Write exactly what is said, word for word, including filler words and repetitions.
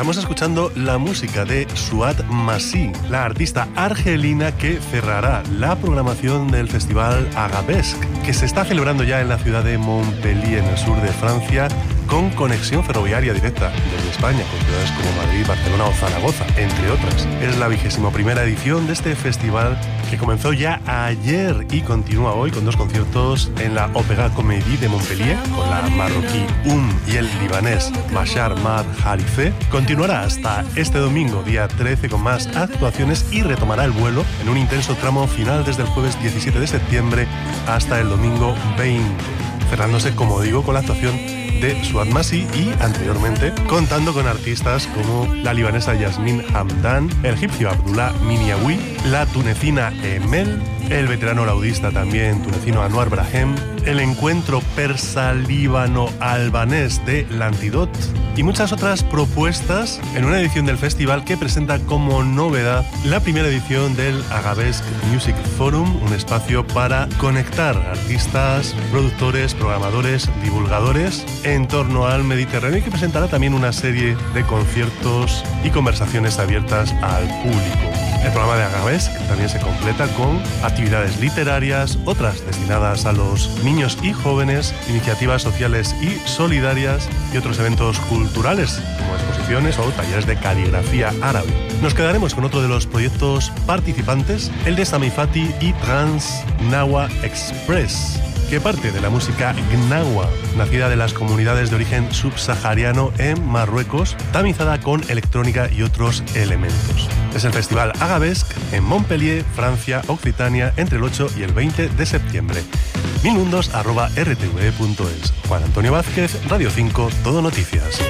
Estamos escuchando la música de Suat Masí, la artista argelina que cerrará la programación del festival Agabesque, que se está celebrando ya en la ciudad de Montpellier, en el sur de Francia, con conexión ferroviaria directa desde España, con ciudades como Madrid, Barcelona o Zaragoza, entre otras. Es la vigésima primera edición de este festival que comenzó ya ayer y continúa hoy con dos conciertos en la Opéra Comédie de Montpellier, con la marroquí Um y el libanés Bashar Mad Khalife. Continuará hasta este domingo, día trece, con más actuaciones y retomará el vuelo en un intenso tramo final desde el jueves diecisiete de septiembre hasta el domingo veinte, cerrándose, como digo, con la actuación de Suat Masí y, anteriormente, contando con artistas como la libanesa Yasmin Hamdan, el egipcio Abdullah Miniawi, la tunecina Emel, el veterano laudista también tunecino Anwar Brahem, el encuentro persa-líbano-albanés de L'Antidot y muchas otras propuestas en una edición del festival que presenta como novedad la primera edición del Agabesque Music Forum, un espacio para conectar artistas, productores, programadores, divulgadores en torno al Mediterráneo, y que presentará también una serie de conciertos y conversaciones abiertas al público. El programa de Agabesque también se completa con actividades literarias, otras destinadas a los niños y jóvenes, iniciativas sociales y solidarias y otros eventos culturales como exposiciones o talleres de caligrafía árabe. Nos quedaremos con otro de los proyectos participantes, el de Sami Fati y Trans Gnawa Express, que parte de la música gnawa, nacida de las comunidades de origen subsahariano en Marruecos, tamizada con electrónica y otros elementos. Es el festival Agabesque en Montpellier, Francia, Occitania, entre el ocho y el veinte de septiembre. milmundos arroba r t v e punto es. Juan Antonio Vázquez, Radio cinco, Todo Noticias.